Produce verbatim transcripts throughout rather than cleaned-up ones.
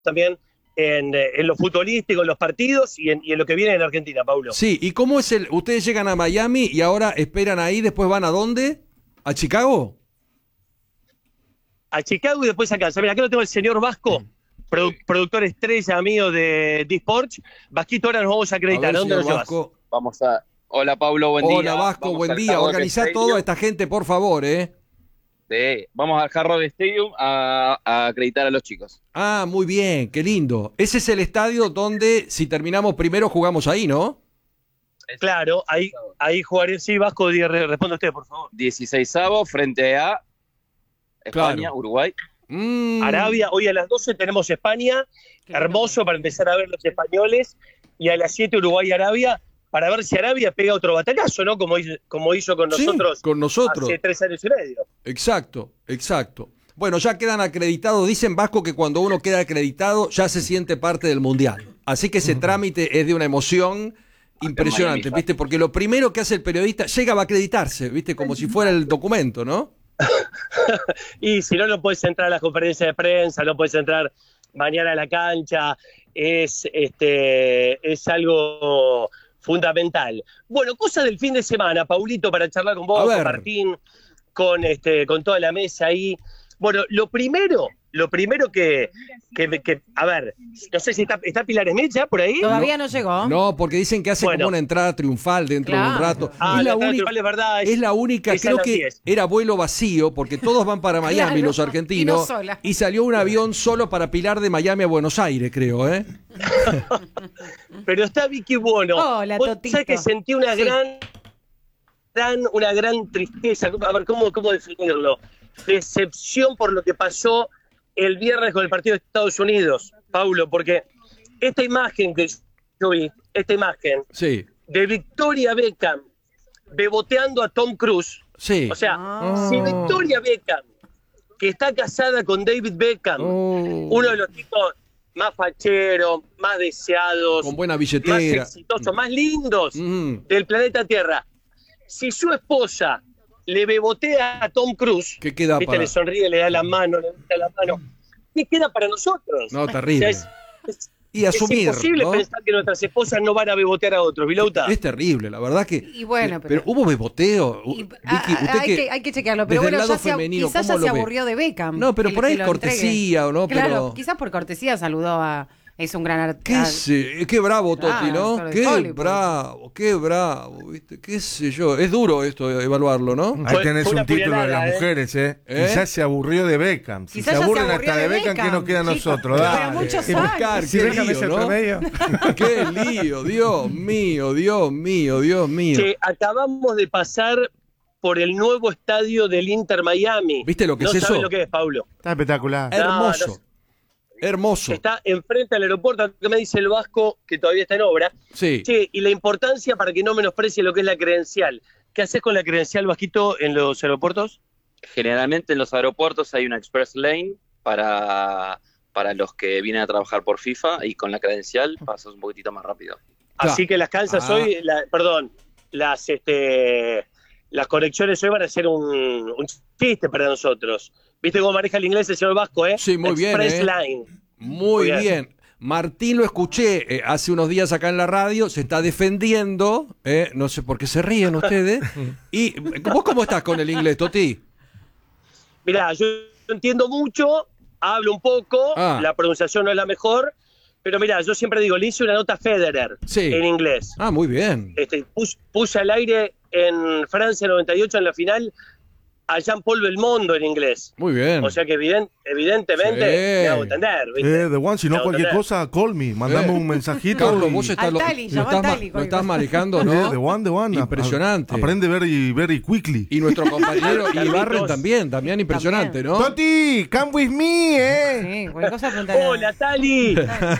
también en, en lo futbolístico, en los partidos y en, y en lo que viene en Argentina, Paulo. Sí, ¿y cómo es el...? Ustedes llegan a Miami y ahora esperan ahí, después van a ¿dónde? ¿A Chicago? A Chicago y después a casa. Mira, acá lo tengo el señor Vasco, produ productor estrella mío de D-Sports. Vasquito, ahora nos vamos a acreditar. A ver, ¿A dónde nos llevas? Vasco. Vamos a... Hola, Pablo, buen día. Hola, Vasco, Vamos buen al día. Hard Rock Organizá Stadium. todo a esta gente, por favor, ¿eh? Sí, vamos al Hard Rock Stadium a, a acreditar a los chicos. Ah, muy bien, qué lindo. Ese es el estadio donde, si terminamos primero, jugamos ahí, ¿no? Claro, ahí, ahí jugaré. Sí, Vasco, responde usted, por favor. dieciseisavo frente a España, Claro. Uruguay. Mm. Arabia, hoy a las doce tenemos España, hermoso para empezar a ver los españoles, y a las siete Uruguay-Arabia, para ver si Arabia pega otro batacazo, ¿no? Como hizo, como hizo con Sí, nosotros, con nosotros. hace tres años y medio. Exacto, exacto. Bueno, ya quedan acreditados. Dicen, Vasco, que cuando uno queda acreditado ya se siente parte del Mundial. Así que ese trámite es de una emoción impresionante, Miami, ¿viste? Porque lo primero que hace el periodista, llega a acreditarse, ¿viste? Como si fuera el documento, ¿no? Y si no, no puedes entrar a la conferencia de prensa, no puedes entrar mañana a la cancha, es, este, es algo fundamental. Bueno, cosas del fin de semana, Paulito, para charlar con vos, A ver. con Martín, con, este, con toda la mesa ahí. Bueno, lo primero, lo primero que, que, que a ver, no sé si está, está Pilar Smith ya por ahí. Todavía no, llegó. No, porque dicen que hace Bueno. como una entrada triunfal dentro Claro. de un rato. Ah, es, la la entrada única, triunfal es verdad, es- es la única, es a creo las que diez. era vuelo vacío, porque todos van para Miami, Claro, los y argentinos, no sola. y salió un avión solo para Pilar de Miami a Buenos Aires, creo, ¿eh? Pero está Vicky Buono. Hola, Vos Totito. sabés que sentí una Sí. gran, gran, una gran tristeza, a ver, ¿cómo, cómo definirlo? Decepción por lo que pasó el viernes con el partido de Estados Unidos, Paulo, porque esta imagen que yo vi, esta imagen Sí, de Victoria Beckham beboteando a Tom Cruise, sí. o sea, Ah. si Victoria Beckham, que está casada con David Beckham, Oh. uno de los tipos más facheros, más deseados, Con buena más billetera. exitosos, más lindos Mm. del planeta Tierra. Si su esposa le bebotea a Tom Cruise, ¿Qué queda ¿viste? para...? Le sonríe, le da la mano, le da la mano, ¿qué queda para nosotros? No, terrible. O sea, es, es- Y asumir, es imposible ¿no? pensar que nuestras esposas no van a bebotear a otros, Vilauta. Es terrible, la verdad que... Y bueno, pero, pero- hubo beboteo. Y- Vicky, ah, usted hay, que, que, hay que chequearlo, pero desde el bueno, lado ya se, femenino, quizás ya ¿cómo se lo ve? aburrió de Beckham. No, pero que- por ahí que lo cortesía, entregue. ¿o no? Claro, Pero- quizás por cortesía saludó a... Es un gran ¿Qué, artista. sé, qué bravo, Toti, Claro, ¿no? sobre Qué Hollywood. bravo, qué bravo, ¿viste? ¿Qué sé yo? Es duro esto, evaluarlo, ¿no? Ahí Fue- tenés fue una un título de puñalada, las ¿eh? mujeres, ¿eh? ¿Eh? Quizás se aburrió de Beckham. Si Quizás se ya se aburren aburrió hasta de de Beckham, ¿qué nos queda a Beckham, nosotros? chicos. Dale. Pero muchos Si años. Buscar, Si qué Beckham lío, es el ¿no? promedio. Qué lío, Dios mío, Dios mío, Dios mío. Que acabamos de pasar por el nuevo estadio del Inter Miami. ¿Viste lo que no es sabes eso? lo que es, Paulo. Está espectacular. Hermoso, No, no. hermoso. Está enfrente al aeropuerto, que me dice el Vasco, que todavía está en obra. Sí. Che, y la importancia para que no menosprecie lo que es la credencial. ¿Qué haces con la credencial, Vasquito, en los aeropuertos? Generalmente en los aeropuertos hay una express lane para, para los que vienen a trabajar por FIFA y con la credencial pasas un poquitito más rápido. Claro. Así que las Kansas Ah. hoy, la- perdón, las este las conexiones hoy van a ser un, un chiste para nosotros. ¿Viste cómo maneja el inglés el señor Vasco, eh? Sí, muy bien, Express eh. Line. Muy Muy bien. bien. Martín lo escuché eh, hace unos días acá en la radio, se está defendiendo, eh, no sé por qué se ríen ustedes. ¿Y vos cómo estás con el inglés, Toti? Mirá, yo entiendo mucho, hablo un poco, Ah. la pronunciación no es la mejor, pero mirá, yo siempre digo, le hice una nota a Federer Sí. en inglés. Ah, muy bien. Este, pus- puse al aire en Francia noventa y ocho en la final a Jean-Paul Belmondo en inglés. Muy bien. O sea que eviden- evidentemente Sí. me hago entender, ¿viste? Eh, The One, si Me no hago cualquier entender. cosa, call me. Mandame Eh. un mensajito. Carlos, y- vos estás, Al lo, Tali, lo llama estás, al ma- Tali, lo cualquier estás cosa. manejando, Eh, ¿no? The One, The One. Impresionante. Aprende very, very quickly. Y nuestro compañero Carlitos. Ibarren también, también impresionante, ¿no? Toti, come with me, eh. Sí, cualquier cosa preguntar. ¡Hola, Tali!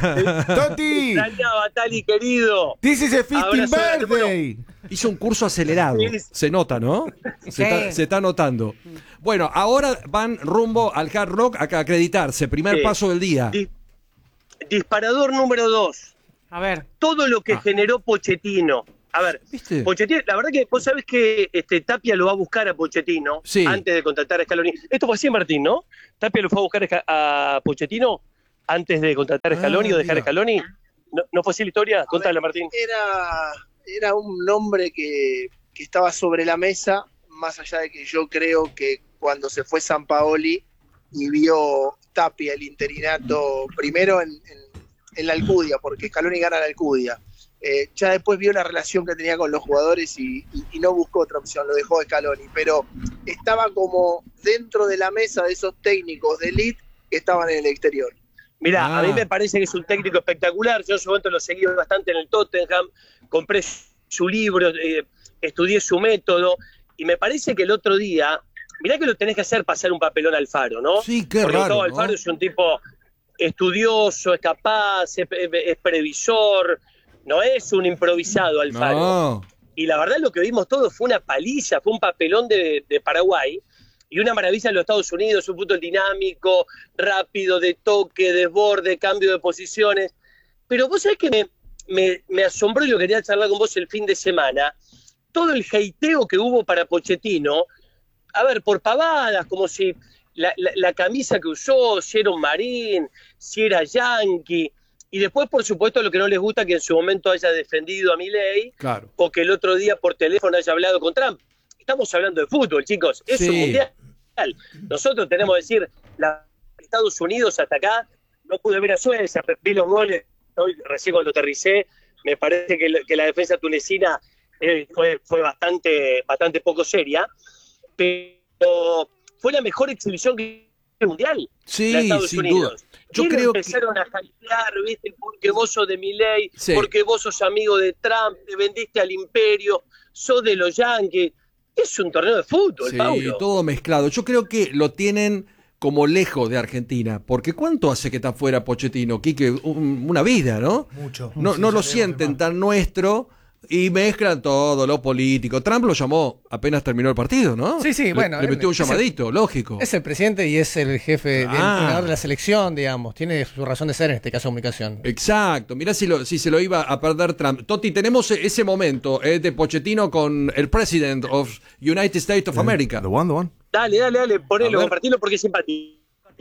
Toti, Extrañaba, Tali, querido. this is a fifteen Abrazo grande, birthday. Hizo un curso acelerado. Sí. Se nota, ¿no? Se, Sí. está, se está notando. Bueno, ahora van rumbo al Hard Rock a acreditarse. Primer Sí. paso del día. Di- disparador número dos. A ver. Todo lo que Ah. generó Pochettino. A ver, ¿Viste? Pochettino, la verdad que vos sabés que este, Tapia lo va a buscar a Pochettino Sí. antes de contratar a Scaloni. Esto fue así, Martín, ¿no? Tapia lo fue a buscar a, a Pochettino antes de contratar a Scaloni Ah, o dejar a mira. Scaloni? ¿No, ¿No fue así la historia? Contale, Martín. Era, era un nombre que, que estaba sobre la mesa, más allá de que yo creo que cuando se fue Sampaoli y vio Tapia el interinato, primero en, en, en la Alcudia, porque Scaloni gana la Alcudia, eh, ya después vio la relación que tenía con los jugadores y, y, y no buscó otra opción, lo dejó Scaloni, pero estaba como dentro de la mesa de esos técnicos de elite que estaban en el exterior. Mirá, Ah. a mí me parece que es un técnico espectacular. Yo en su momento lo seguí bastante en el Tottenham, compré su libro, eh, estudié su método, y me parece que el otro día, mirá que lo tenés que hacer pasar un papelón al Faro, ¿no? Sí, qué Porque raro, Gustavo ¿no? Alfaro es un tipo estudioso, es capaz, es, es previsor, no es un improvisado Alfaro. No. Y la verdad lo que vimos todos fue una paliza, fue un papelón de, de Paraguay, y una maravilla en los Estados Unidos, un fútbol dinámico, rápido, de toque, desborde, cambio de posiciones. Pero vos sabés que me, me, me asombró, y lo quería charlar con vos el fin de semana, todo el hateo que hubo para Pochettino, a ver, por pavadas, como si la, la, la camisa que usó, si era un marín, si era yankee, y después, por supuesto, lo que no les gusta, que en su momento haya defendido a Milei, Claro. o que el otro día por teléfono haya hablado con Trump. Estamos hablando de fútbol, chicos, es Sí. un mundial. Nosotros tenemos que decir, la, Estados Unidos hasta acá, no pude ver a Suecia, vi los goles, hoy recién cuando aterricé, me parece que, la- que la defensa tunecina eh, fue, fue bastante, bastante poco seria, pero fue la mejor exhibición que el mundial. Sí, la de Estados sin Unidos. duda. Yo Y creo que- empezaron a jalear, ¿viste? Porque vos sos de Milei, Sí. porque vos sos amigo de Trump, te vendiste al imperio, sos de los Yankees. Es un torneo de fútbol, Sí, Paulo. todo mezclado. Yo creo que lo tienen como lejos de Argentina, porque ¿cuánto hace que está fuera Pochettino? Quique, Un- una vida, ¿no? Mucho. No, Sí, no ya lo tenemos sienten más. tan nuestro y mezclan todo, lo político. Trump lo llamó apenas terminó el partido, ¿no? Sí, sí, Le- bueno, Le metió un es el- llamadito, lógico. Es el presidente y es el jefe, del Ah. entrenador de la selección, digamos. Tiene su razón de ser en este caso de comunicación. Exacto, mirá si, lo, si se lo iba a perder Trump. Toti, tenemos ese momento eh, de Pochettino con el President of United States of America. The one, the one. Dale, dale, dale, A ponelo, ver. compartilo porque es simpático.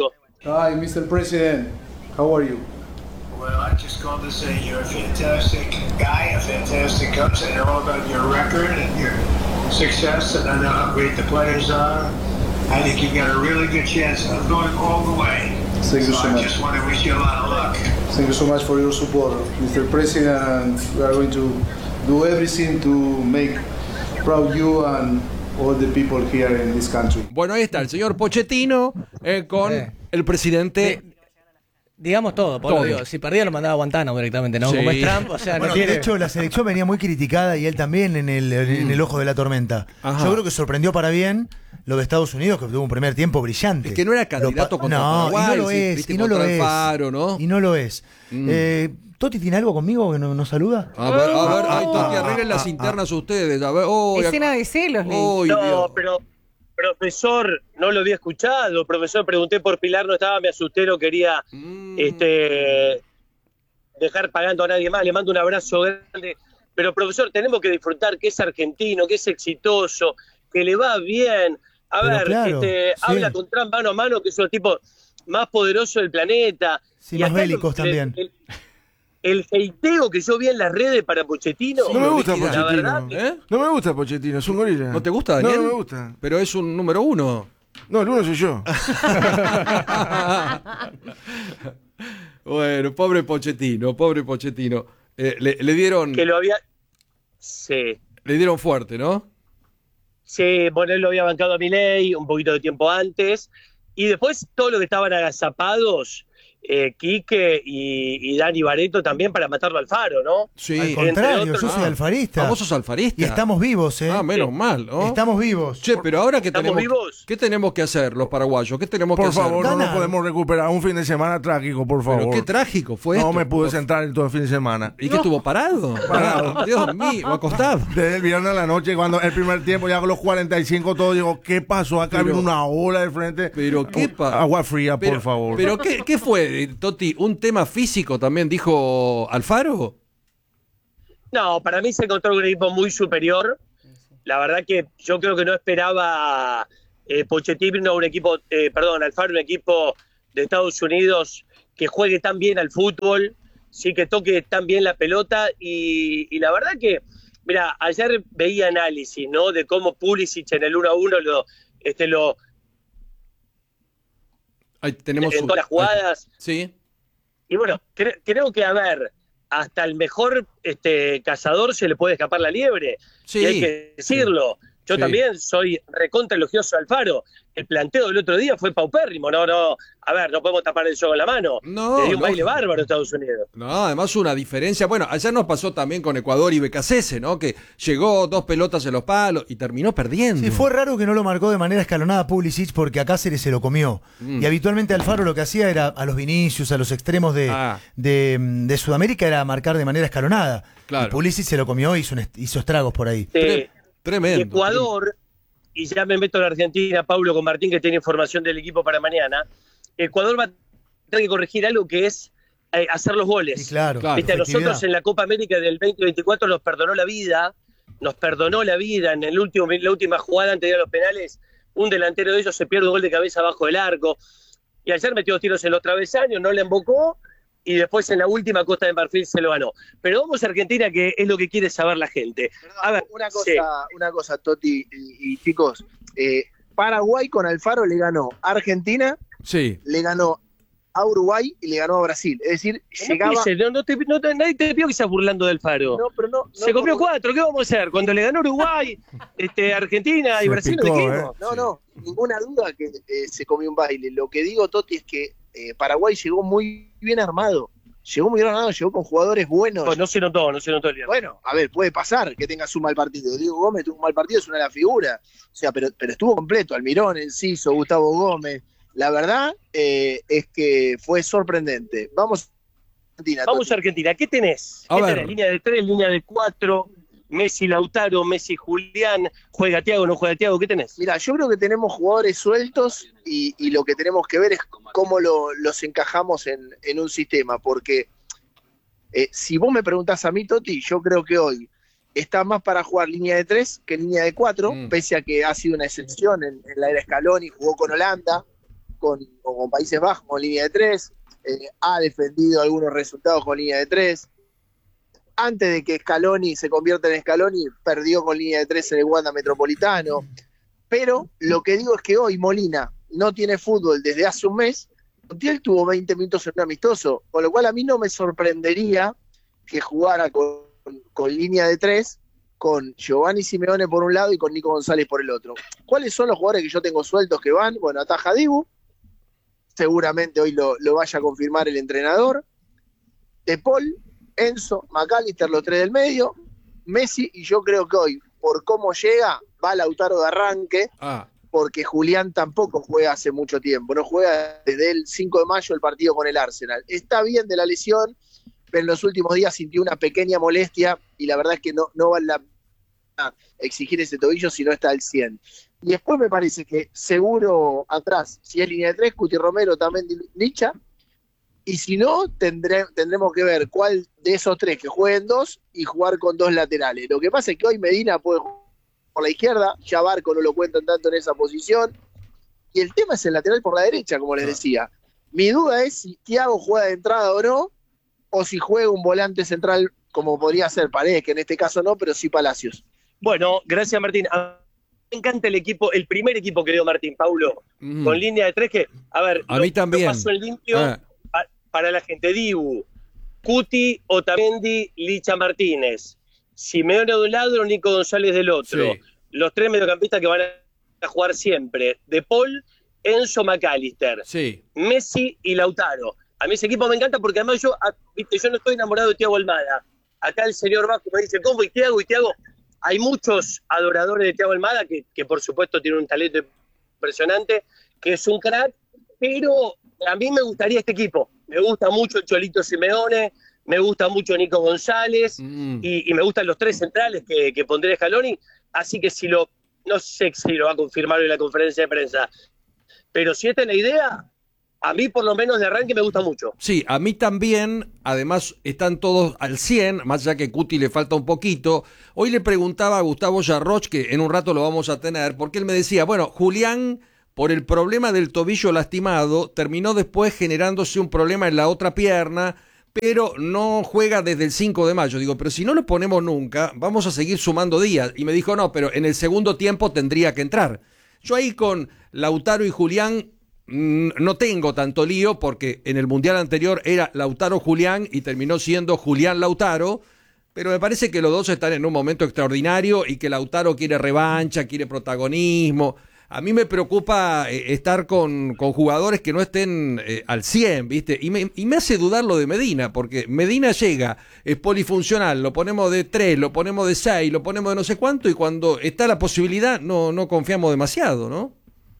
Hi, mister President. How are you? Well, I just called to say you're a fantastic guy, a fantastic coach. I know about your record and your success, and I know how great the players are. I think you've got a really good chance of going all the way. Thank you so so I much. just want to wish you a lot of luck. Thank you so much for your support, mister President, and we are going to do everything to make proud you and all the people here in this country. Bueno, ahí está el señor Pochettino eh, con Eh. el presidente. Digamos todo, Pablo, Todo. digo, si perdía lo mandaba a Guantánamo directamente, ¿no? Sí. Como es Trump, o sea, Bueno, no tiene... de hecho, la selección venía muy criticada y él también en el, en el ojo de la tormenta. Ajá. Yo creo que sorprendió para bien lo de Estados Unidos, que tuvo un primer tiempo brillante. Es que no era candidato Lo pa- contra no, Paraguay, y no lo sí, es, viste, y no lo contra es. Alfaro, ¿no? Y no lo es. Mm. Eh, ¿Toti tiene algo conmigo que no- nos saluda? A ver, a ver, ay, Ah, Toti, ah, arreglen las ah, internas ustedes. A ver, oh, Escena de celos, Lee. oh, No, Dios. pero, profesor, no lo había escuchado. Profesor, pregunté por Pilar, no estaba, me asusté, no quería Mm. este, dejar pagando a nadie más. Le mando un abrazo grande. Pero, profesor, tenemos que disfrutar que es argentino, que es exitoso, que le va bien. A Pero ver, claro, este, sí. habla con Trump mano a mano, que es el tipo más poderoso del planeta. Sí, Y más acá bélicos el- también. El, el hateo que yo vi en las redes para Pochettino, Sí, No me gusta líquida. la Pochettino. verdad, ¿Eh? No me gusta Pochettino, es un gorila. ¿No te gusta, Daniel? No, no me gusta. Pero es un número uno. No, el uno soy yo. Bueno, pobre Pochettino, pobre Pochettino. Eh, le, le dieron, que lo había... Sí. le dieron fuerte, ¿no? Sí, bueno, él lo había bancado a Milei un poquito de tiempo antes. Y después todo lo que estaban agazapados, eh, Quique y, y Dani Barreto también para matarlo al Faro, ¿no? Sí. Al entre contrario, otros- yo soy Ah, alfarista. Famosos alfaristas. Y estamos vivos, ¿eh? Ah, menos Sí. mal, ¿no? Estamos vivos. Che, pero ahora que ¿Estamos tenemos, vivos? ¿qué tenemos que hacer los paraguayos? ¿Qué tenemos Por que hacer? favor, no Gana. nos podemos recuperar. Un fin de semana trágico, por favor. Pero qué trágico fue No esto. me pude sentar en todo el fin de semana. ¿Y qué estuvo parado? Parado. Dios mío, o acostado. Desde el viernes a la noche, cuando el primer tiempo, ya con los cuarenta y cinco, todo digo, ¿qué pasó? Acá Pero- vino una ola de frente. Pero qué pa- Agua fría, Pero- por favor. Pero qué, ¿qué fue, Toti? ¿Un tema físico también dijo Alfaro? No, para mí se encontró un equipo muy superior. La verdad que yo creo que no esperaba eh, Pochettino un equipo, eh, perdón, Alfaro un equipo de Estados Unidos que juegue tan bien al fútbol, sí, que toque tan bien la pelota, y, y la verdad que, mira, ayer veía análisis, ¿no? De cómo Pulisic en el uno a uno lo, este, lo Ahí tenemos en un- todas las jugadas. Sí. Y bueno, cre- creo que, a ver, hasta el mejor este, cazador se le puede escapar la liebre. Sí. Y hay que decirlo. Yo Sí. también soy recontra elogioso de Alfaro. El planteo del otro día fue paupérrimo. No, no, a ver, no podemos tapar el sol con la mano. No, Le dio un no. baile bárbaro a Estados Unidos. No, además una diferencia. Bueno, ayer nos pasó también con Ecuador y B K C S, ¿no? Que llegó dos pelotas en los palos y terminó perdiendo. Sí, fue raro que no lo marcó de manera escalonada Pulisic porque a Cáceres se lo comió. Mm. Y habitualmente Alfaro lo que hacía era a los Vinicius, a los extremos de, Ah. de, de Sudamérica, era marcar de manera escalonada. Claro. Y Pulisic se lo comió y hizo, un est- hizo estragos por ahí. Eh, Tremendo. y Ecuador, y ya me meto en la Argentina, Pablo con Martín, que tiene información del equipo para mañana. Ecuador va a tener que corregir algo que es eh, hacer los goles. Sí, claro. Claro. Viste, a nosotros efectividad. en la Copa América del veinte veinticuatro nos perdonó la vida, nos perdonó la vida en el último, en la última jugada antes de ir a los penales. Un delantero de ellos se pierde un gol de cabeza abajo del arco. Y ayer metió dos tiros en los travesaños, no le embocó, y después en la última Costa de Marfil se lo ganó. Pero vamos a Argentina, que es lo que quiere saber la gente. A ver, una cosa, sí. una cosa, Toti y, y chicos, eh, Paraguay con Alfaro le ganó a Argentina, Sí. le ganó a Uruguay y le ganó a Brasil. Es decir, llegaba. No, no, no te, no te- nadie te pidió que estás burlando del Faro. No, pero no, no, Se comió no, cuatro, ¿qué vamos a hacer? Cuando le ganó Uruguay, este, Argentina y Se Brasil, picó, ¿de qué dijimos? No, no, ninguna duda que eh, se comió un baile. Lo que digo, Toti, es que eh, Paraguay llegó muy bien armado. Llegó muy bien armado, llegó con jugadores buenos. Pues no se notó, no se notó el viernes. Bueno, a ver, puede pasar que tengas un mal partido. Diego Gómez tuvo un mal partido, es una de las figuras. O sea, pero, pero estuvo completo. Almirón, Enciso, Gustavo Gómez. La verdad eh, es que fue sorprendente. Vamos a Argentina. Vamos Toti. a Argentina, ¿qué tenés? A ¿Qué ver. tenés? Línea de tres, línea de cuatro, Messi Lautaro, Messi Julián, juega Thiago, no juega Thiago, ¿qué tenés? Mira, yo creo que tenemos jugadores sueltos y, y lo que tenemos que ver es cómo lo- los encajamos en, en un sistema, porque eh, si vos me preguntás a mí, Toti, yo creo que hoy está más para jugar línea de tres que línea de cuatro, Mm. pese a que ha sido una excepción en, en la era Scaloni, jugó con Holanda, con, o con Países Bajos con línea de tres, eh, ha defendido algunos resultados con línea de tres. Antes de que Scaloni se convierta en Scaloni, perdió con línea de tres en el Wanda Metropolitano. Pero lo que digo es que hoy Molina no tiene fútbol desde hace un mes. Montiel tuvo veinte minutos en un amistoso, con lo cual a mí no me sorprendería que jugara con, con línea de tres, con Giovanni Simeone por un lado y con Nico González por el otro. ¿Cuáles son los jugadores que yo tengo sueltos que van? Bueno, ataja Dibu, seguramente hoy lo, lo vaya a confirmar el entrenador. De Paul, Enzo, McAllister, los tres del medio, Messi, y yo creo que hoy, por cómo llega, va Lautaro de arranque, Ah, porque Julián tampoco juega hace mucho tiempo, no juega desde el cinco de mayo el partido con el Arsenal. Está bien de la lesión, pero en los últimos días sintió una pequeña molestia y la verdad es que no, no vale la pena exigir ese tobillo si no está al cien. Y después me parece que seguro atrás, si es línea de tres, Cuti Romero, también Licha, y si no, tendré, tendremos que ver cuál de esos tres que jueguen dos y jugar con dos laterales. Lo que pasa es que hoy Medina puede jugar por la izquierda, ya Barco no lo cuentan tanto en esa posición, y el tema es el lateral por la derecha, como les decía. Mi duda es si Thiago juega de entrada o no, o si juega un volante central como podría ser Paredes, que en este caso no, pero sí Palacios. Bueno, gracias Martín. A mí me encanta el equipo, el primer equipo que dio Martín, Paulo, mm. con línea de tres que, a ver, A lo- mí también. lo paso en limpio Ah. pa- para la gente. Dibu, Cuti, Otamendi, Licha Martínez, Simeone de un lado, Nico González del otro. Sí. Los tres mediocampistas que van a jugar siempre. De Paul, Enzo, McAllister, Sí. Messi y Lautaro. A mí ese equipo me encanta porque además yo, ah, viste, yo no estoy enamorado de Thiago Almada. Acá el señor Vasco me dice, ¿cómo? Y Thiago, y Thiago. Hay muchos adoradores de Thiago Almada que, que por supuesto tiene un talento impresionante, que es un crack, pero a mí me gustaría este equipo. Me gusta mucho el Cholito Simeone, me gusta mucho Nico González Mm. y, y me gustan los tres centrales que, que pondré Scaloni. Así que si lo, no sé si lo va a confirmar hoy en la conferencia de prensa, pero si esta es la idea, a mí por lo menos de arranque me gusta mucho. Sí, a mí también, además están todos al cien, más allá que Cuti le falta un poquito. Hoy le preguntaba a Gustavo Yarroch, que en un rato lo vamos a tener, porque él me decía, bueno, Julián por el problema del tobillo lastimado, terminó después generándose un problema en la otra pierna, pero no juega desde el cinco de mayo. Digo, pero si no lo ponemos nunca, vamos a seguir sumando días. Y me dijo, no, pero en el segundo tiempo tendría que entrar. Yo ahí con Lautaro y Julián mmm, no tengo tanto lío, porque en el Mundial anterior era Lautaro Julián y terminó siendo Julián Lautaro, pero me parece que los dos están en un momento extraordinario y que Lautaro quiere revancha, quiere protagonismo. A mí me preocupa eh, estar con, con jugadores que no estén eh, al cien, ¿viste? Y me, y me hace dudar lo de Medina, porque Medina llega, es polifuncional, lo ponemos de tres, lo ponemos de seis, lo ponemos de no sé cuánto, y cuando está la posibilidad no, no confiamos demasiado, ¿no?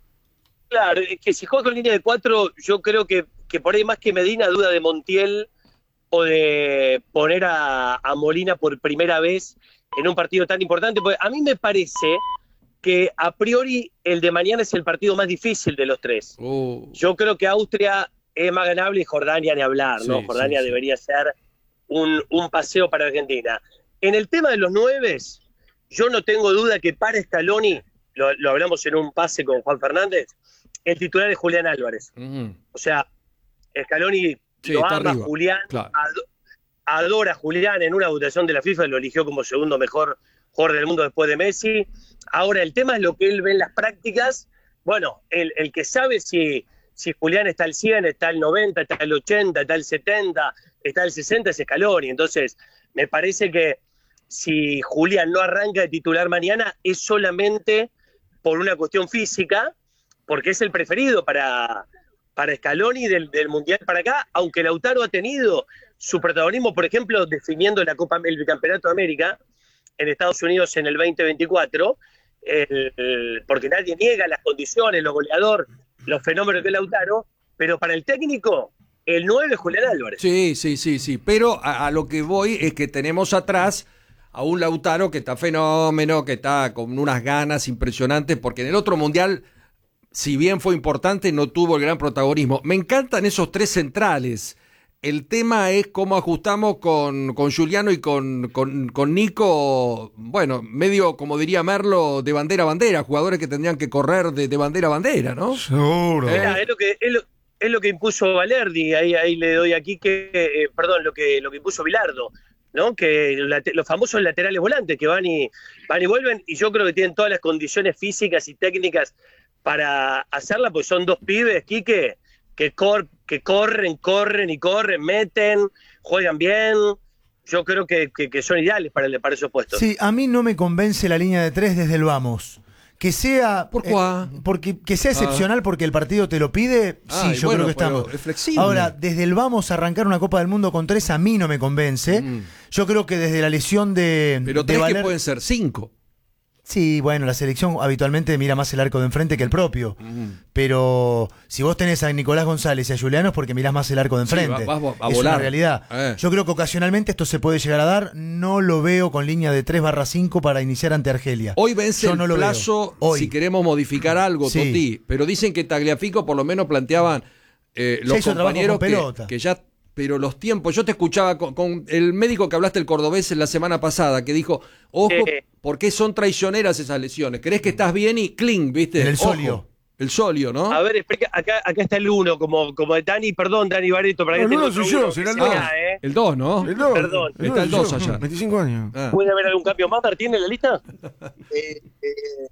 Claro, es que si juega con línea de cuatro, yo creo que, que por ahí más que Medina, duda de Montiel o de poner a, a Molina por primera vez en un partido tan importante, porque a mí me parece que a priori el de mañana es el partido más difícil de los tres. Oh. Yo creo que Austria es más ganable y Jordania ni hablar, ¿no? Sí, Jordania sí, sí. debería ser un, un paseo para Argentina. En el tema de los nueves, yo no tengo duda que para Scaloni, lo, lo hablamos en un pase con Juan Fernández, el titular es Julián Álvarez. Uh-huh. O sea, Scaloni Sí, lo está ama, arriba. Julián, Claro. ad- adora a Julián, en una votación de la FIFA lo eligió como segundo mejor jugador del mundo después de Messi. Ahora, el tema es lo que él ve en las prácticas. Bueno, el, el que sabe si, si Julián está al cien, está al noventa, está al ochenta, está al setenta, está al sesenta, es Scaloni. Entonces, me parece que si Julián no arranca de titular mañana es solamente por una cuestión física, porque es el preferido para, para Scaloni del, del Mundial para acá, aunque Lautaro ha tenido su protagonismo, por ejemplo, definiendo la Copa, el Campeonato de América en Estados Unidos en el veinte veinticuatro, el, el, porque nadie niega las condiciones, los goleador, los fenómenos que es Lautaro, pero para el técnico, el nueve es Julián Álvarez. Sí, sí, sí, sí, pero a, a lo que voy es que tenemos atrás a un Lautaro que está fenómeno, que está con unas ganas impresionantes, porque en el otro Mundial, si bien fue importante, no tuvo el gran protagonismo. Me encantan esos tres centrales. El tema es cómo ajustamos con, con Giuliano y con, con, con Nico, bueno, medio, como diría Merlo, de bandera a bandera, jugadores que tendrían que correr de, de bandera a bandera, ¿no? Seguro. ¿Eh? Mirá, es lo que es lo, es lo que impuso Valerdi, ahí ahí le doy aquí que eh, perdón, lo que lo que impuso Bilardo, ¿no? Que la, los famosos laterales volantes que van y van y vuelven, y yo creo que tienen todas las condiciones físicas y técnicas para hacerla, pues son dos pibes, Quique, que, cor, que corren, corren y corren, meten, juegan bien. Yo creo que, que, que son ideales para, el, para esos puestos. Sí, a mí no me convence la línea de tres desde el vamos. Que sea, ¿Por qué? eh, porque, que sea excepcional Ah. porque el partido te lo pide, sí, Ay, yo bueno, creo que pero estamos. es flexible. Ahora, desde el vamos a arrancar una Copa del Mundo con tres a mí no me convence. Mm. Yo creo que desde la lesión de... Pero de tres que Valer- pueden ser cinco. Sí, bueno, la selección habitualmente mira más el arco de enfrente que el propio. Mm. Pero si vos tenés a Nicolás González y a Juliano es porque mirás más el arco de Sí, enfrente. vas- vas a es volar. una realidad. Eh. Yo creo que ocasionalmente esto se puede llegar a dar. No lo veo con línea de tres barra cinco para iniciar ante Argelia. Hoy vence Yo el no lo plazo veo. Hoy. si queremos modificar algo, Sí. Toti. Pero dicen que Tagliafico por lo menos planteaban eh, los hizo trabajo compañeros con que, pelota. que ya... Pero los tiempos, yo te escuchaba con, con el médico que hablaste, el cordobés, en la semana pasada, que dijo, ojo, Eh. ¿por qué son traicioneras esas lesiones? ¿Crees que estás bien y cling, viste? En el Ojo. solio. El solio, ¿no? A ver, explica, acá, acá está el uno, como, como de Dani, perdón, Dani Bareto, para No, que el tenga uno otro soy yo, uno será el que dos. sea, ¿eh? El dos, ¿no? El dos. Perdón. El Está el soy dos yo, allá. veinticinco años. Ah. ¿Puede haber algún cambio más, Martín, en la lista? Eh, eh,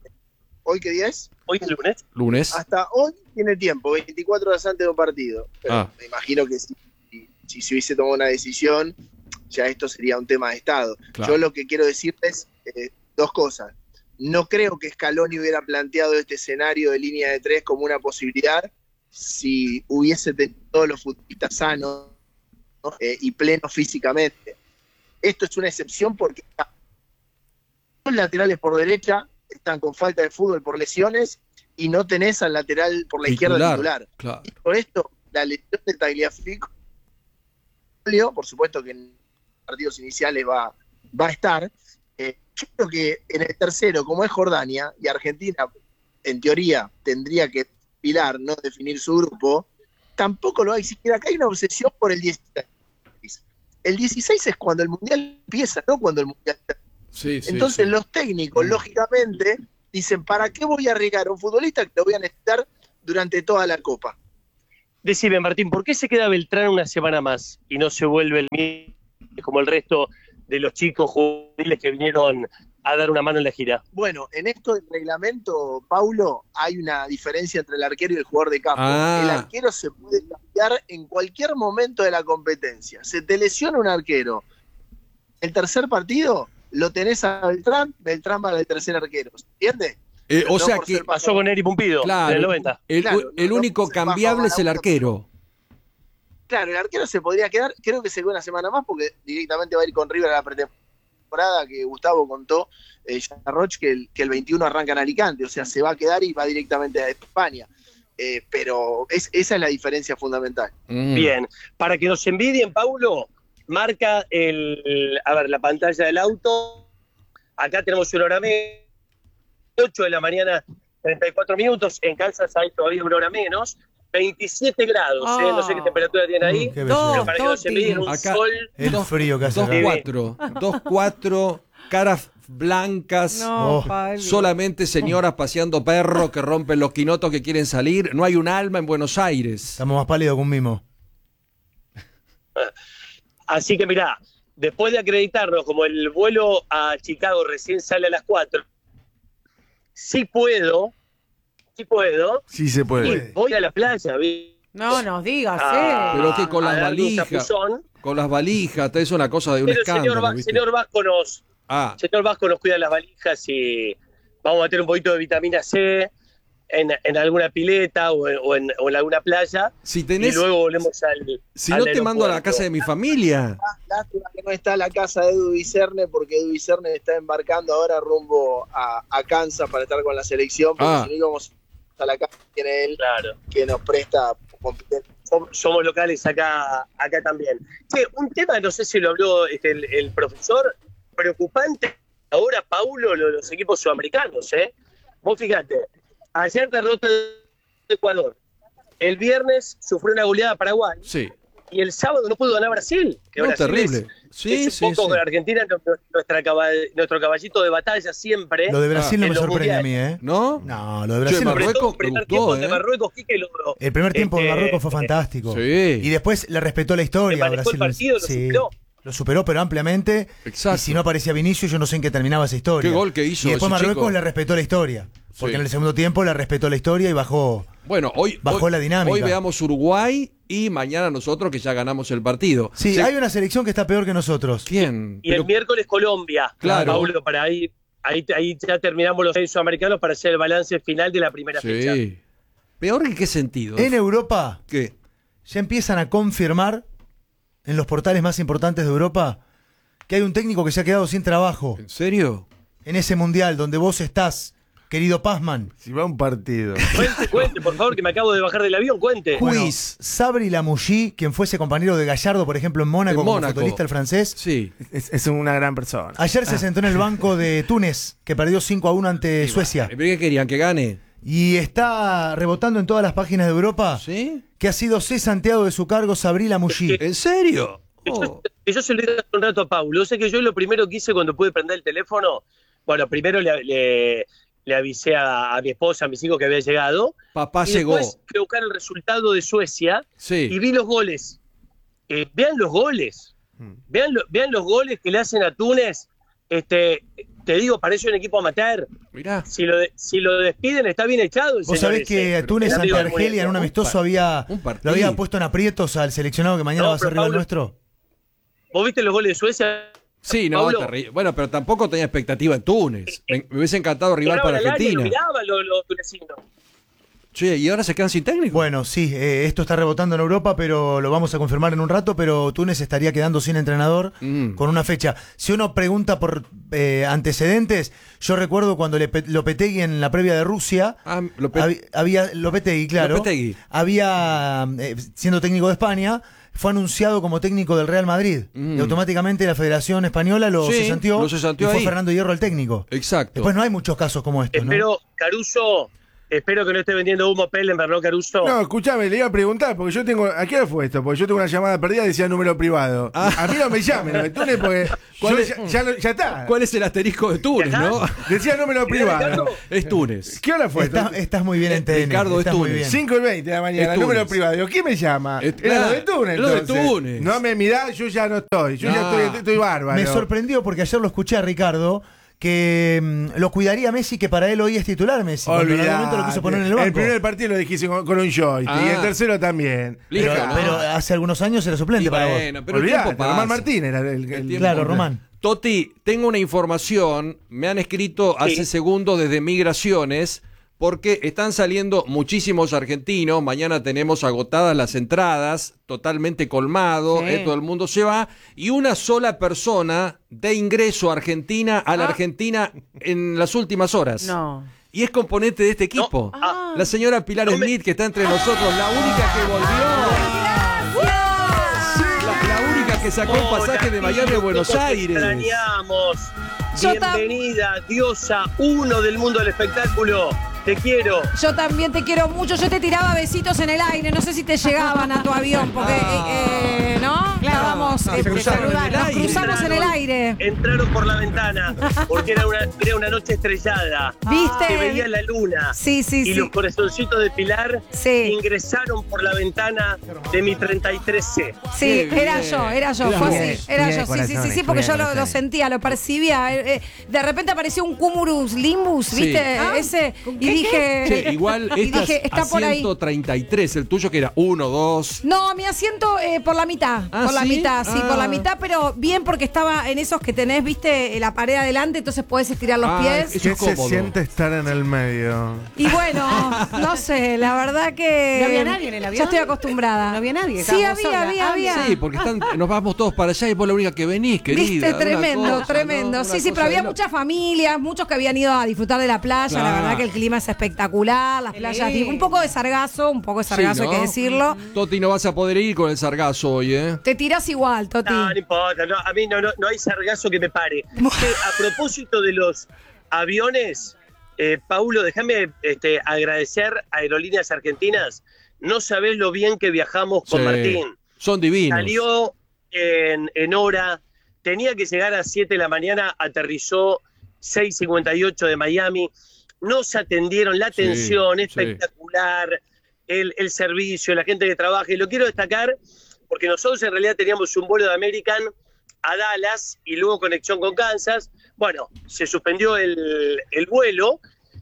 ¿Hoy qué día es? Hoy es lunes. Lunes. Hasta hoy tiene tiempo, veinticuatro horas antes de un partido. Pero Ah. me imagino que si, si se hubiese tomado una decisión, ya esto sería un tema de Estado. Claro. Yo lo que quiero decirles, eh, dos cosas. No creo que Scaloni hubiera planteado este escenario de línea de tres como una posibilidad si hubiese tenido todos los futbolistas sanos, ¿no? eh, y plenos físicamente. Esto es una excepción porque los laterales por derecha están con falta de fútbol por lesiones y no tenés al lateral por la izquierda titular. Claro. Y por esto, la lesión de Tagliafico, por supuesto que en partidos iniciales va, va a estar. Eh, yo creo que en el tercero, como es Jordania, y Argentina, en teoría, tendría que pilar, no definir su grupo, tampoco lo hay. Siquiera acá hay una obsesión por el dieciséis. El dieciséis es cuando el Mundial empieza, no cuando el Mundial termina. Sí, sí, Entonces sí. los técnicos, lógicamente, dicen, ¿para qué voy a arriesgar a un futbolista que lo voy a necesitar durante toda la Copa? Decime, Martín, ¿por qué se queda Beltrán una semana más y no se vuelve el mismo como el resto de los chicos juveniles que vinieron a dar una mano en la gira? Bueno, en esto del reglamento, Paulo, hay una diferencia entre el arquero y el jugador de campo. Ah. El arquero se puede cambiar en cualquier momento de la competencia. Se te lesiona un arquero. El tercer partido lo tenés a Beltrán, Beltrán para el tercer arquero. ¿Entiendes? Eh, o No sea por que ser Pasó con Eri Pumpido claro, en el noventa. el, Claro, el no, único no se baja cambiable es el Balaguer. arquero. Claro, el arquero se podría quedar, creo que se queda una semana más porque directamente va a ir con River a la pretemporada que Gustavo contó, eh, Roch, que el, que el veintiuno arranca en Alicante, o sea, se va a quedar y va directamente a España. Eh, pero es, esa es la diferencia fundamental. Mm. Bien, para que nos envidien, Paulo, marca el, a ver, la pantalla del auto. Acá tenemos una hora menos, ocho de la mañana, treinta y cuatro minutos. En Kansas hay todavía una hora menos. veintisiete grados, Oh. ¿eh? No sé qué temperatura tiene ahí. Mm, qué Dos, pero para que nos Toti. envidien un Acá- sol. El frío que hace dos acá. cuatro, dos cuatro, caras blancas. No, Oh, Pablo. Solamente señoras paseando perros que rompen los quinotos que quieren salir. No hay un alma en Buenos Aires. Estamos más pálidos que un mimo. Así que mirá, después de acreditarnos como el vuelo a Chicago recién sale a las cuatro, sí puedo, sí puedo, Sí se y puede. voy a la playa, ¿vi? No nos digas, Ah, ¿eh? Pero que con a las darle un valijas, chapuzón. con las valijas, es una cosa de un Pero el señor, escándalo. Va- ¿viste? señor Vasco nos, Ah, señor Vasco nos cuida las valijas y vamos a meter un poquito de vitamina C en, en alguna pileta o en, o en- o en alguna playa si y tenés, luego volvemos al si al no te mando a la aeropuerto. casa de mi familia. Lástima que no está la casa de Edu Vicerne, porque Edu Vicerne está embarcando ahora rumbo a, a Kansas para estar con la selección, porque Ah. si no íbamos a la casa que tiene él, Claro. que nos presta competencia. Som- somos locales acá acá también. Che, un tema, no sé si lo habló este, el, el profesor, preocupante ahora, Paulo, lo- los equipos sudamericanos, ¿eh? Vos fíjate, ayer derrota de Ecuador, el viernes sufrió una goleada a Paraguay Sí. y el sábado no pudo ganar Brasil. Que No, Brasil terrible. es, Sí, es un sí, poco sí. de Argentina, nuestra caball- nuestro caballito de batalla siempre. Lo de Brasil Ah, no en me los sorprende a mí, mundiales. ¿eh? ¿No? No, lo de Che, Brasil no. Sobre Marruecos todo el primer me gustó, tiempo ¿eh? de Marruecos, Quique lo- El primer tiempo de este, Marruecos fue fantástico. Sí. Y después le respetó la historia. Le manejó el Brasil. partido, lo superó. Lo superó, pero ampliamente. Exacto. Y si no aparecía Vinicius, yo no sé en qué terminaba esa historia. Qué gol que hizo Y después ese Marruecos chico. le respetó la historia. Porque Sí. en el segundo tiempo le respetó la historia y bajó. Bueno, hoy, Bajó hoy- la dinámica. hoy veamos Uruguay y mañana nosotros que ya ganamos el partido. Sí, Se- hay una selección que está peor que nosotros. ¿Quién? Y el Pero- miércoles Colombia. Claro. Paulo, para ahí, ahí, ahí ya terminamos los seis sudamericanos para hacer el balance final de la primera fecha. Sí. ¿Peor en qué sentido? En Europa ¿Qué? ya empiezan a confirmar en los portales más importantes de Europa que hay un técnico que se ha quedado sin trabajo ¿En serio? en ese mundial donde vos estás, querido Pazman. Si va un partido. Cuente, cuente, por favor, que me acabo de bajar del avión, cuente. Bueno, Quiz. Sabri Lamouchi, quien fuese compañero de Gallardo, por ejemplo, en Mónaco, En como Mónaco. futbolista el francés, Sí. Es, es una gran persona. ayer se sentó en el banco de Túnez, que perdió cinco a uno ante Suecia. ¿Pero qué querían? ¿Que gane? Y está rebotando en todas las páginas de Europa ¿Sí? que ha sido cesanteado de su cargo Sabri Lamouchi. ¿En serio? Que yo, Oh. que yo se lo dije hace un rato a Paulo. O sea que yo lo primero que hice cuando pude prender el teléfono, bueno, primero le, le, le avisé a, a mi esposa, a mis hijos que había llegado. Papá y llegó. después fui a buscar el resultado de Suecia y Sí. vi los goles. Eh, vean los goles. Vean, lo- vean los goles que le hacen a Túnez. Este, te digo, parece un equipo amateur. Mirá. Si lo, de- si lo despiden, está bien echado. el Vos señor sabés ese. que Túnez El ante amigo del Argelia en un muñeco. amistoso había, un partido. lo había puesto en aprietos al seleccionado que mañana No, va a ser pero rival Pablo- nuestro. ¿Vos viste los goles de Suecia? Sí, no, Paulo? terrible. Bueno, pero tampoco tenía expectativa en Túnez. Me, me hubiese encantado rival Entraban para al área y Argentina. lo miraban los, los tunecinos. Che, ¿y ahora se quedan sin técnico? Bueno, sí, eh, esto está rebotando en Europa, pero lo vamos a confirmar en un rato, pero Túnez estaría quedando sin entrenador Mm. con una fecha. Si uno pregunta por eh, antecedentes, yo recuerdo cuando le, Lopetegui en la previa de Rusia, Ah, Lope- había, había Lopetegui, claro, Lopetegui. había, eh, siendo técnico de España, fue anunciado como técnico del Real Madrid. Mm. Y automáticamente la Federación Española lo Sí, cesanteó lo cesanteó y fue ahí. Fernando Hierro el técnico. Exacto. Después no hay muchos casos como estos, ¿no? Espero, Caruso, Espero que no esté vendiendo humo Pellenberg, ¿no, Caruso? No, escúchame, le iba a preguntar, porque yo tengo. ¿A qué hora fue esto? Porque yo tengo una llamada perdida y decía número privado. Ah. A mí no me llamen, no me Túnez, porque. ¿Cuál yo es- ya, ya, lo- ya está. ¿Cuál es el asterisco de Túnez, ¿Ya está? no? Decía número privado. Es Túnez. ¿Qué hora fue esto? Estás, estás muy bien en T N. Ricardo, es estás muy Túnez. bien. cinco y veinte de la mañana, Es Túnez. número privado. Digo, ¿quién me llama? Es- Era lo de ah, Túnez. lo de entonces. Túnez. No me mirá, yo ya no estoy. Yo ya Ah. estoy, estoy bárbaro. Me sorprendió porque ayer lo escuché a Ricardo que mm, lo cuidaría Messi, que para él hoy es titular Messi. cuando en algún Olvidate. momento lo quiso poner en el banco. El primer partido lo dijiste con, con un joystick Ah. y el tercero también. Listo, pero, ¿no? pero hace algunos años era suplente Y para bueno, vos. pero el Olvidate, tiempo pasa. Román Martín era el, el- El el- tiempo Claro, pasa. Román. Toti, tengo una información, me han escrito hace Sí. segundos desde Migraciones, porque están saliendo muchísimos argentinos, mañana tenemos agotadas las entradas, totalmente colmado, Sí. eh, todo el mundo se va, y una sola persona de ingreso a Argentina, a la Ah. Argentina en las últimas horas. No. Y es componente de este equipo. Ah. La señora Pilar No me- Smith, que está entre nosotros, la única que volvió. La, la única que sacó el Hola, pasaje de Miami a Buenos ¿cómo te Aires. extrañamos. Yo tam- Bienvenida, diosa uno del mundo del espectáculo. Te quiero. Yo también te quiero mucho. Yo te tiraba besitos en el aire. No sé si te llegaban a tu avión, porque, eh, eh, ¿no? Claro. Estábamos, No, eh, se cruzaron en el nos aire. cruzamos en el aire. Entraron por la ventana porque era una, era una noche estrellada. ¿Viste? Se veía la luna. Sí, sí, y sí. los corazoncitos de Pilar Sí. ingresaron por la ventana de mi treinta y tres C. Sí, Qué era bien. yo, era yo, Era fue vos. así, era yo, sí, sí, sí, sí, porque yo lo, lo sentía, lo percibía. eh, eh, de repente apareció un cumulus limbus, Sí. ¿viste? Ah, Ese, ¿con y qué, dije. Che, igual y estás dije, está a por ahí. ciento treinta y tres, el tuyo que era uno, dos. No, mi asiento eh, por la mitad. Ah, por la ¿sí? mitad, sí, Ah. por la mitad, pero bien porque estaba en esos que tenés, viste, la pared adelante, entonces podés estirar los Ah, pies. eso ¿Qué es se cómodo. siente estar en el medio? Y bueno, no sé, la verdad que. ¿No había nadie en el avión? Ya estoy acostumbrada. No había nadie, Sí, estábamos había, solas. había, Ah, había. Sí, porque están, nos vamos todos para allá y vos la única que venís, querida. Viste, Una tremendo, cosa, tremendo. ¿no? Sí, Una sí, cosa pero había de lo- muchas familias, muchos que habían ido a disfrutar de la playa. La Claro. verdad que el clima es espectacular, las Qué playas. lindo. Un poco de sargazo, un poco de sargazo, Sí, ¿no? hay que decirlo. Toti, no vas a poder ir con el sargazo hoy, ¿eh? Te tirás igual, Toti. No, no importa, no, a mí no, no, no hay sargazo que me pare. Che, a propósito de los aviones, eh, Paulo, déjame este, agradecer a Aerolíneas Argentinas. No sabés lo bien que viajamos con Sí. Martín. Son divinos. Salió en, en hora, tenía que llegar a siete de la mañana, aterrizó seis cincuenta y ocho de Miami. Nos atendieron, la Sí, atención sí. espectacular, el, el servicio, la gente que trabaja. Y lo quiero destacar porque nosotros en realidad teníamos un vuelo de American a Dallas y luego conexión con Kansas. Bueno, se suspendió el, el vuelo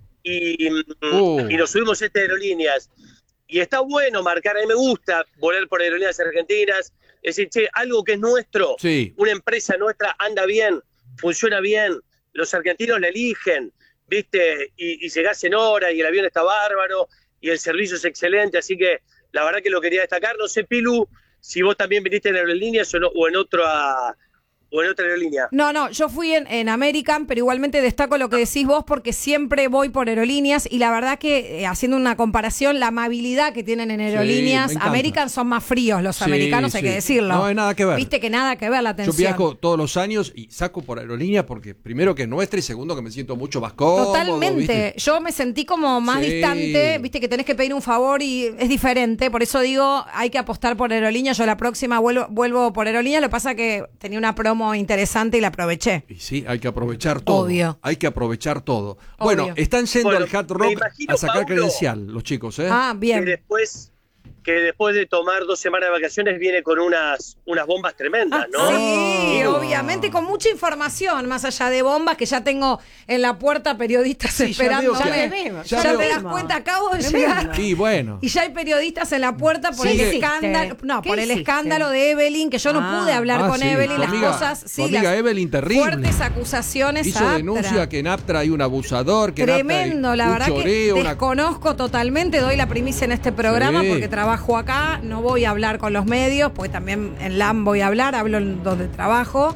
y, Uh. y nos subimos a estas aerolíneas. Y está bueno marcar, a mí me gusta volar por aerolíneas argentinas, es decir, che, algo que es nuestro, Sí. una empresa nuestra anda bien, funciona bien, los argentinos la eligen, ¿viste? Y, y llegás en hora y el avión está bárbaro y el servicio es excelente, así que la verdad que lo quería destacar. No sé, Pilu, si vos también viniste en aerolíneas o, no, o en otra o en otra aerolínea. No, no, yo fui en, en American, pero igualmente destaco lo que decís vos porque siempre voy por aerolíneas y la verdad que eh, haciendo una comparación, la amabilidad que tienen en aerolíneas, me encanta. American son más fríos los Sí, americanos, hay sí. que decirlo. No hay nada que ver. Viste que nada que ver la Yo atención. viajo todos los años y saco por aerolínea porque primero que es nuestra y segundo que me siento mucho más cómodo. Totalmente. ¿viste? Yo me sentí como más Sí. distante, viste que tenés que pedir un favor y es diferente. Por eso digo, hay que apostar por aerolínea. Yo la próxima vuelvo, vuelvo por aerolínea. Lo que pasa que tenía una promo interesante y la aproveché. Y sí, hay que aprovechar todo. Obvio. Hay que aprovechar todo. Bueno, están yendo Bueno, al Hard me Rock imagino, a sacar Paulo, credencial los chicos, ¿eh? Ah, bien. Que después, que después de tomar dos semanas de vacaciones viene con unas, unas bombas tremendas, ¿no? Sí, Oh. obviamente, con mucha información, más allá de bombas, que ya tengo en la puerta periodistas Sí, ya esperando. veo que- Ya, veo, ya ya te veo. das cuenta, acabo de Tremendo. llegar. Y bueno. Y ya hay periodistas en la puerta por Sí. el ¿Qué hiciste? escándalo, no, ¿Qué por el hiciste? escándalo de Evelyn, que yo no Ah. pude hablar Ah, con sí, Evelyn, tu las amiga- cosas, tu sí, amiga las Evelyn, terrible. fuertes acusaciones. Hizo a Aptra. denuncia que en Aptra hay un abusador, que en Aptra hay Tremendo, la un verdad que choreo, una- desconozco totalmente, doy la primicia en este programa Sí. porque trabajo acá, no voy a hablar con los medios, porque también en L A M voy a hablar, hablo en donde trabajo.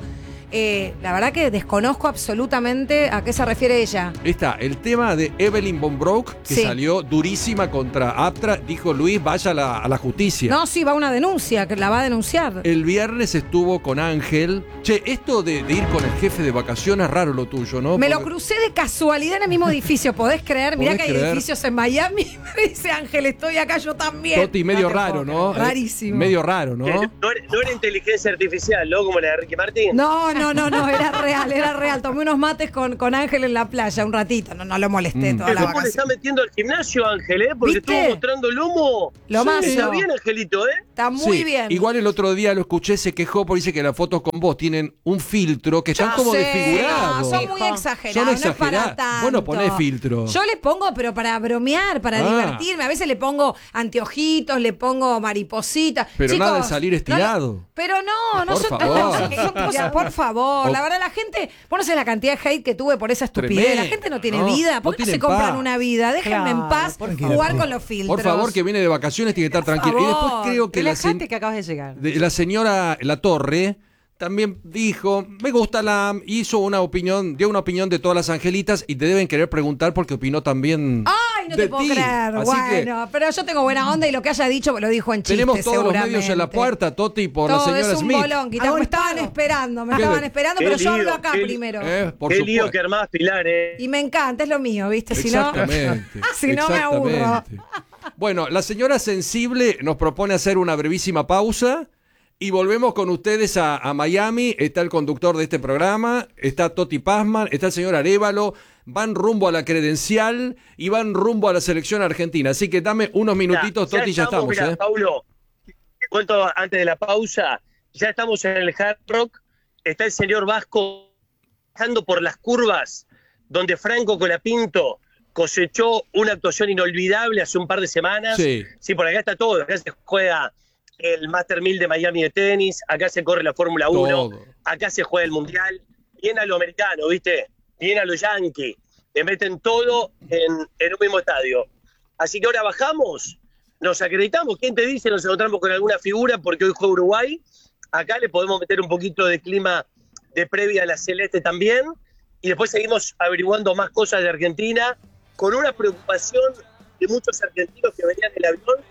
Eh, la verdad que desconozco absolutamente a qué se refiere ella. Está el tema de Evelyn von Broek, que Sí. salió durísima contra Aptra. Dijo Luis, vaya a la, a la justicia. No, sí, va una denuncia, que la va a denunciar. El viernes estuvo con Ángel. Che, esto de, de ir con el jefe de vacaciones es raro lo tuyo, ¿no? Me lo Porque- crucé de casualidad en el mismo edificio, ¿podés creer? Mirá ¿Podés que hay creer? edificios en Miami. Me dice Ángel, estoy acá, yo también. Toti, medio No te raro, puedo ¿no? creer. Eh, Rarísimo. medio raro, ¿no? Que No, era, no era inteligencia artificial, ¿no? Como la de Ricky Martin. No, no, no, no, era real, era real. Tomé unos mates con, con Ángel en la playa un ratito, no, no lo molesté Mm. toda El la fútbol le vacación. está metiendo al gimnasio, Ángel, ¿eh? Porque ¿Viste? estuvo mostrando el humo. Lo Sí, más. está bien, Angelito, ¿eh? Está muy Sí, bien. Igual el otro día lo escuché, se quejó porque dice que las fotos con vos tienen un filtro que están Ya como sé, desfigurados. no, son muy exagerados, Son no es para exagerados. tanto. Bueno, ponés filtro. Yo le pongo, pero para bromear, para Ah. divertirme. A veces le pongo anteojitos, le pongo maripositas. Pero Chicos, nada de salir no le- estirado. pero no, no Por son, favor. son- son cosas, por favor. O- La verdad, la gente, vos no sabés la cantidad de hate que tuve por esa estupidez. Tremendo, La gente no tiene ¿no? vida. ¿Por No qué no tienen se compran paz. una vida? Déjenme en Claro, paz por jugar favor. con los filtros. Por favor, que viene de vacaciones tiene que estar tranquilo. Y después favor. creo que la, se- Relájate que acabas de llegar. de- la señora La Torre también dijo, me gusta la... hizo una opinión, dio una opinión de todas las angelitas y te deben querer preguntar porque opinó también Ay, no de te puedo ti. creer. Así que Bueno, pero yo tengo buena onda y lo que haya dicho lo dijo en chiste, tenemos todos los seguramente. medios en la puerta, Toti, por Todo la señora es un Smith. bolón, quita- Hago me el estaban pago. esperando, me Qué estaban de- esperando, qué pero yo hablo lío, acá qué li- primero. Eh, por Qué supuesto. lío que armás, Pilar, ¿eh? Y me encanta, es lo mío, ¿viste? Si no, Exactamente. si no me aburro. exactamente. Bueno, la señora Sensible nos propone hacer una brevísima pausa y volvemos con ustedes a, a Miami. Está el conductor de este programa, está Toti Pazman, está el señor Arévalo. Van rumbo a la credencial y van rumbo a la selección argentina. Así que dame unos minutitos, Mirá, Toti, ya estamos. mirá, ¿eh? Paulo, te cuento antes de la pausa. Ya estamos en el Hard Rock. Está el señor Vasco bajando por las curvas donde Franco Colapinto cosechó una actuación inolvidable hace un par de semanas. Sí. Sí, por acá está todo. Acá se juega el Master mil de Miami de tenis, acá se corre la Fórmula uno, Todo. acá se juega el Mundial. Bien a lo americano, ¿viste? Bien a los Yankees. Le meten todo en, en un mismo estadio. Así que ahora bajamos, nos acreditamos. ¿Quién te dice? Nos encontramos con alguna figura porque hoy juega Uruguay. Acá le podemos meter un poquito de clima de previa a la Celeste también. Y después seguimos averiguando más cosas de Argentina con una preocupación de muchos argentinos que venían en el avión,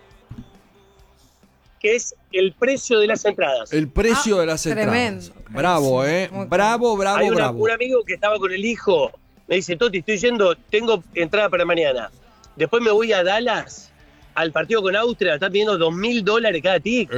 que es el precio de las entradas. El precio Ah, de las entradas. tremendo. Bravo, ¿eh? Muy Bravo, bravo, Hay una- bravo. un amigo que estaba con el hijo, me dice, Toti, estoy yendo, tengo entrada para mañana. Después me voy a Dallas, al partido con Austria, está pidiendo dos mil dólares cada tic.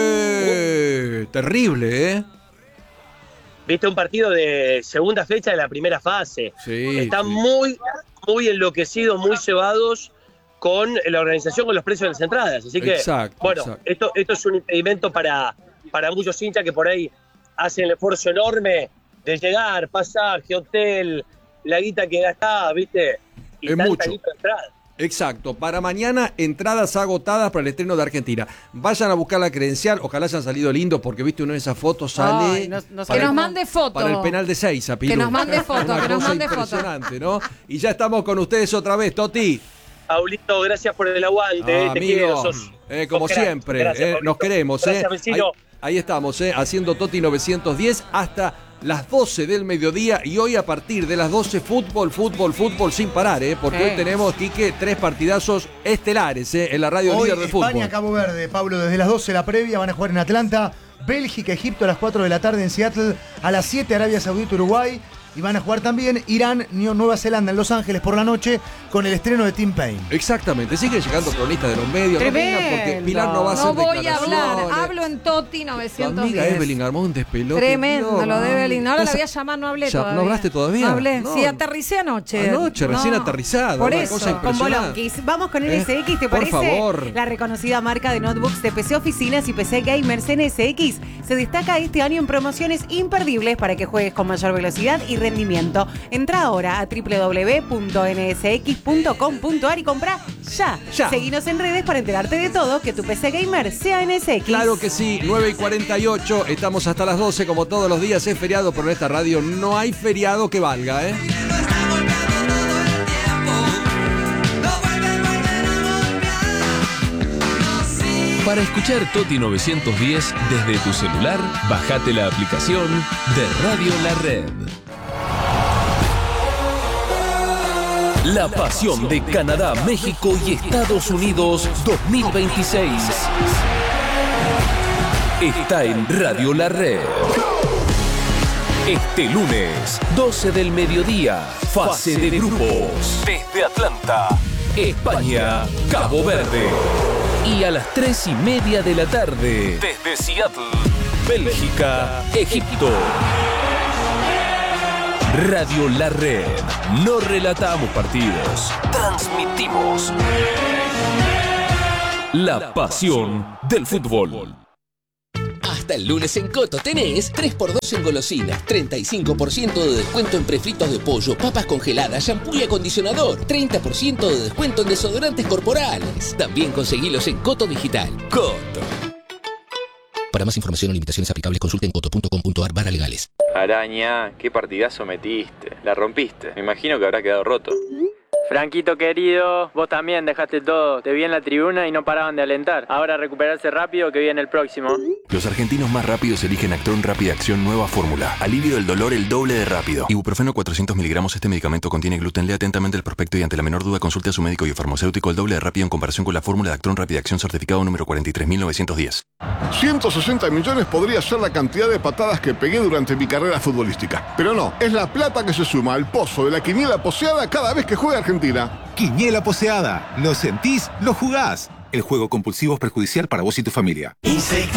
Eh, terrible, ¿eh? Viste, un partido de segunda fecha de la primera fase. Sí, Están sí. muy, muy enloquecidos, muy cebados con la organización, con los precios de las entradas. Así que, Exacto, bueno, exacto. Esto, esto es un impedimento para, para muchos hinchas que por ahí hacen el esfuerzo enorme de llegar, pasaje, hotel, la guita que gastás, ¿viste? Y Es tanta mucho. guita de entrada. Exacto. Para mañana, entradas agotadas para el estreno de Argentina. Vayan a buscar la credencial. Ojalá hayan salido lindos, porque viste uno de esas fotos sale. Ay, no- no para Que nos el- mande foto. Para el penal de seis, a Pilú. Que nos mande foto, Una que nos cosa mande foto. impresionante, ¿no? Y ya estamos con ustedes otra vez, Toti. Paulito, gracias por el aguante, Ah, eh, te amigo, quiero, sos- eh, como sos crack. siempre, Gracias, eh, Paulito. nos queremos. Gracias, eh. vecino. Ahí, ahí estamos, eh, haciendo Toti novecientos diez hasta las doce del mediodía y hoy a partir de las doce fútbol, fútbol, fútbol sin parar, eh, porque Sí. hoy tenemos, Quique, tres partidazos estelares eh, en la radio Hoy líder de fútbol. España, Cabo Verde, Pablo, desde las doce la previa, van a jugar en Atlanta. Bélgica, Egipto a las cuatro de la tarde en Seattle. A las siete Arabia Saudita, Uruguay. Y van a jugar también Irán, Nueva Zelanda en Los Ángeles por la noche con el estreno de Tim Payne. Exactamente, siguen llegando cronistas de los medios. No vengan porque Tremendo. Pilar no va a hacer No voy a hablar, declaraciones. hablo en Toti Tu novecientos amiga diez. Evelyn armó un despelote. Tremendo Dios, lo de Evelyn. Ahora la Estás- voy a llamar, no hablé Ya, ¿no todavía. hablaste todavía? No hablé. No. Sí, aterricé anoche. Anoche, recién No. aterrizado, Por una eso. cosa Con impresionante. Bolonquis. Vamos con Eh, N S X, ¿te por parece? favor. La reconocida marca de notebooks de P C Oficinas y P C Gamers N S X se destaca este año en promociones imperdibles para que juegues con mayor velocidad y rendimiento. Entra ahora a doble u doble u doble u punto ene ese equis punto com punto a r y compra ya. Ya. Seguinos en redes para enterarte de todo, que tu P C Gamer sea N S X. Claro que sí, nueve y cuarenta y ocho, estamos hasta las doce como todos los días, es feriado, pero en esta radio no hay feriado que valga, ¿eh? Para escuchar Toti novecientos diez desde tu celular, bajate la aplicación de Radio La Red. La pasión de Canadá, México y Estados Unidos dos mil veintiséis está en Radio La Red. Este lunes, doce del mediodía, fase de grupos. Desde Atlanta, España, Cabo Verde. Y a las tres y media de la tarde, desde Seattle, Bélgica, Egipto. Radio La Red. No relatamos partidos, transmitimos la pasión del fútbol. Hasta el lunes en Coto tenés tres por dos en golosinas, treinta y cinco por ciento de descuento en prefritos de pollo, papas congeladas, shampoo y acondicionador, treinta por ciento de descuento en desodorantes corporales. También conseguilos en Coto Digital. Coto. Para más información o limitaciones aplicables, consulte en coto punto com punto ar barra legales. Araña, qué partidazo metiste. La rompiste. Me imagino que habrá quedado roto. Franquito querido, vos también dejaste todo. Te vi en la tribuna y no paraban de alentar. Ahora recuperarse rápido que viene el próximo. Los argentinos más rápidos eligen Actron Rápida Acción Nueva Fórmula. Alivio del dolor el doble de rápido. Ibuprofeno cuatrocientos miligramos. Este medicamento contiene gluten. Lea atentamente el prospecto y ante la menor duda consulte a su médico y farmacéutico. El doble de rápido en comparación con la fórmula de Actron Rápida Acción certificado número cuarenta y tres mil novecientos diez. ciento sesenta millones podría ser la cantidad de patadas que pegué durante mi carrera futbolística. Pero no, es la plata que se suma al pozo de la quiniela poseada cada vez que juega Argentina. Quiniela poseada. ¿Lo sentís? ¿Lo jugás? El juego compulsivo es perjudicial para vos y tu familia. Insecticida